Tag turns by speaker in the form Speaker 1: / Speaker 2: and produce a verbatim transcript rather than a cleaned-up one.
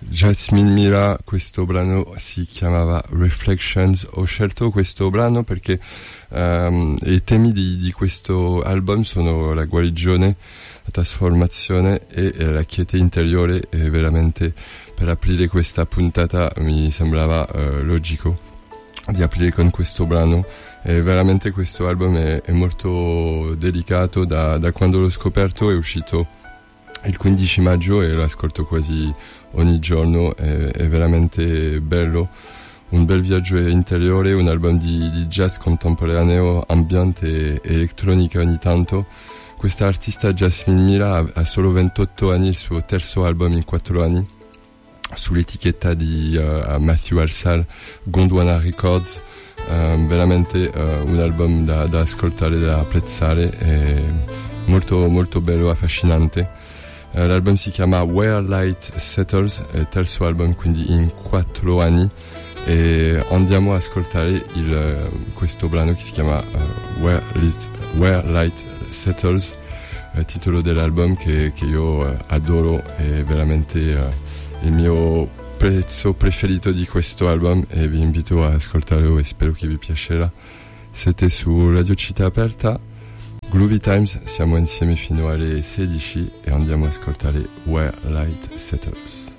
Speaker 1: Jasmine Mira, questo brano si chiamava Reflections. Ho scelto questo brano perché um, i temi di, di questo album sono la guarigione, la trasformazione e, e la quiete interiore, e veramente per aprire questa puntata mi sembrava uh, logico di aprire con questo brano. E veramente questo album è, è molto delicato. Da, da quando l'ho scoperto è uscito il quindici maggio e lo ascolto quasi ogni giorno. È, è veramente bello, un bel viaggio interiore, un album di, di jazz contemporaneo, ambiente e elettronica ogni tanto. Questa artista Jasmine Mira ha, ha solo ventotto anni, il suo terzo album in quattro anni, sull'etichetta di uh, Matthew Alsal, Gondwana Records. Uh, veramente uh, un album da, da ascoltare, da apprezzare, è molto molto bello, affascinante. Uh, l'album si chiama Where Light Settles, è il terzo album quindi in quattro anni, e andiamo a ascoltare il, uh, questo brano che si chiama uh, Where, Lit, Where Light Settles, il titolo dell'album che, che io uh, adoro, è veramente uh, il mio pezzo preferito di questo album, e vi invito a ascoltarlo e spero che vi piacerà. Siete su Radio Città Aperta, Groovy Times, siamo insieme fino alle sedici e andiamo a ascoltare Where Light Settles.